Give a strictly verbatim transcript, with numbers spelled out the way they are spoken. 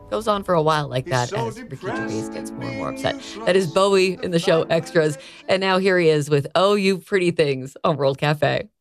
Goes on for a while like He's that so as Ricky Gervais depressed gets and more and more upset. That is meaningless. Bowie in the show Extras. And now here he is with Oh You Pretty Things on World Cafe.